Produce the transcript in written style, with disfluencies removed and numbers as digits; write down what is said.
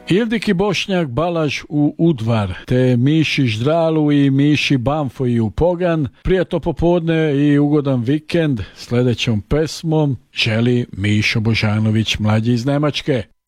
Ildiki Bošnjak Balaž u Udvar, te Miši Ždralu i Miši Banfoji u Pogan, prijetno popodne i ugodan vikend. Sljedećom pesmom želi Mišo Božanović mlađi iz Nemačke.